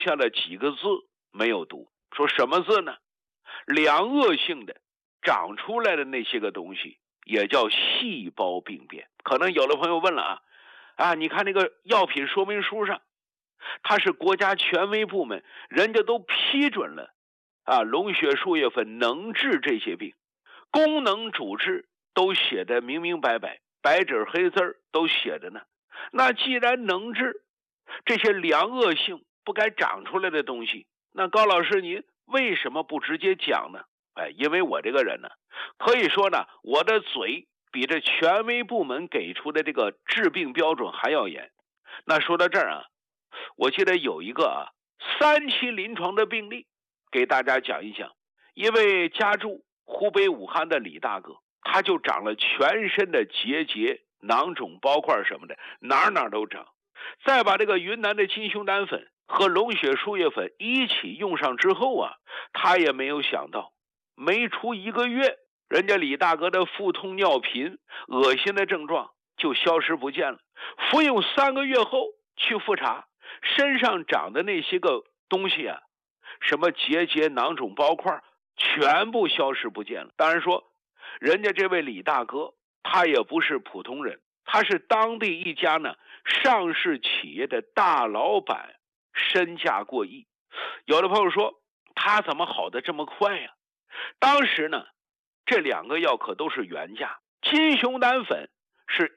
下了几个字没有读，说什么字呢？两恶性的长出来的那些个东西也叫细胞病变。可能有的朋友问了你看那个药品说明书上，它是国家权威部门，人家都批准了龙血树叶粉能治这些病，功能主治都写的明明白白，白纸黑字都写着呢。那既然能治这些良恶性不该长出来的东西，那高老师您为什么不直接讲呢？因为我这个人呢，可以说呢，我的嘴比这权威部门给出的这个治病标准还要严。那说到这儿我记得有一个3期临床的病例，给大家讲一讲。一位家住湖北武汉的李大哥，他就长了全身的结节、囊肿、包块什么的，哪哪都长。再把这个云南的金熊胆粉和龙血树叶粉一起用上之后他也没有想到，没出1个月，人家李大哥的腹痛、尿频、恶心的症状就消失不见了。服用3个月后去复查，身上长的那些个东西什么结节、囊肿、包块全部消失不见了。当然说，人家这位李大哥他也不是普通人，他是当地一家呢上市企业的大老板，身价过亿。有的朋友说，他怎么好得这么快呀？当时呢，这2个药可都是原价，金熊胆粉是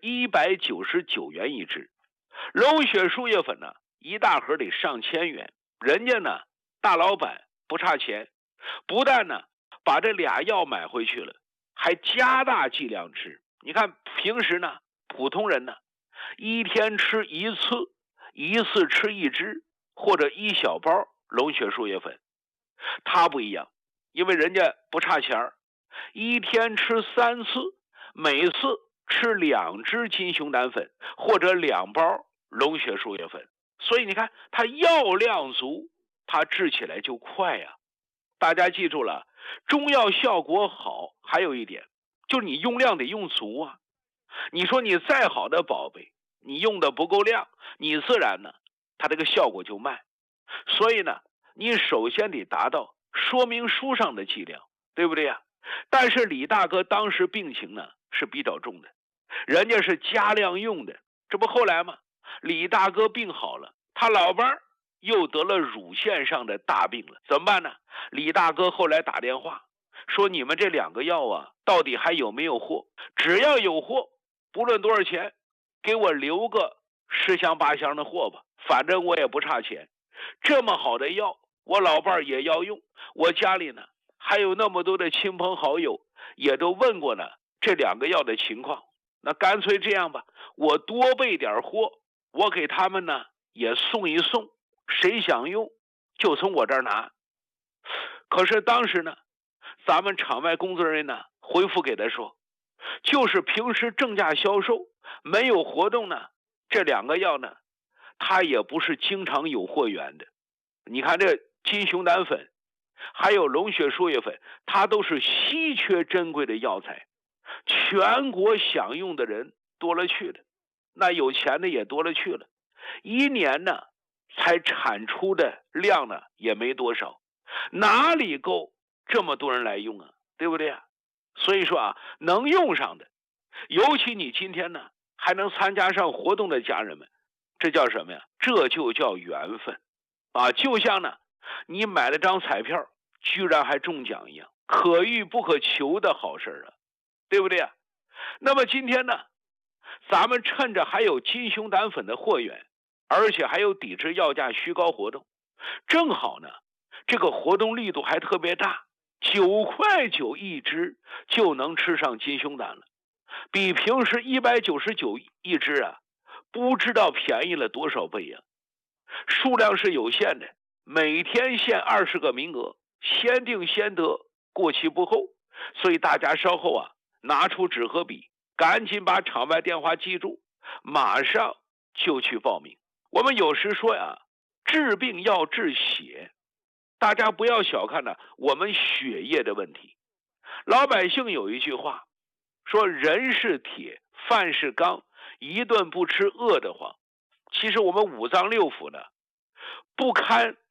199元一支，龙血树叶粉呢一大盒得上千元。人家呢大老板不差钱，不但呢把这俩药买回去了，还加大剂量吃。你看平时呢普通人呢一天吃1次，一次吃1支或者1小包龙血树叶粉，他不一样，因为人家不差钱，一天吃3次，每次吃2支金熊胆粉或者2包龙血树叶粉。所以你看它药量足，它治起来就快大家记住了，中药效果好还有一点，就是你用量得用足你说你再好的宝贝，你用的不够量，你自然呢它这个效果就慢。所以呢，你首先得达到说明书上的剂量，对不对但是李大哥当时病情呢是比较重的，人家是加量用的。这不后来吗？李大哥病好了，他老伴儿又得了乳腺上的大病了，怎么办呢？李大哥后来打电话说，你们这2个药到底还有没有货？只要有货，不论多少钱，给我留个10箱8箱的货吧，反正我也不差钱。这么好的药我老伴儿也要用，我家里呢还有那么多的亲朋好友也都问过呢这2个药的情况。那干脆这样吧，我多备点货，我给他们呢也送一送，谁想用就从我这儿拿。可是当时呢，咱们场外工作人员呢回复给他说，就是平时正价销售，没有活动呢，这2个药呢它也不是经常有货源的。你看这金熊胆粉还有龙血树叶粉，它都是稀缺珍贵的药材，全国享用的人多了去了，那有钱的也多了去了，一年呢才产出的量呢也没多少，哪里够这么多人来用对不对所以说能用上的，尤其你今天呢还能参加上活动的家人们，这叫什么呀？这就叫缘分就像呢你买了张彩票居然还中奖一样，可遇不可求的好事对不对那么今天呢，咱们趁着还有金熊胆粉的货源，而且还有抵制药价虚高活动，正好呢这个活动力度还特别大，9块9一支就能吃上金熊胆了，比平时199一支不知道便宜了多少倍数量是有限的，每天限20个名额，先定先得，过期不候。所以大家稍后拿出纸和笔，赶紧把场外电话记住，马上就去报名。我们有时说治病要治血，大家不要小看我们血液的问题。老百姓有一句话说，人是铁，饭是钢，一顿不吃饿得慌。其实我们5脏6腑呢不堪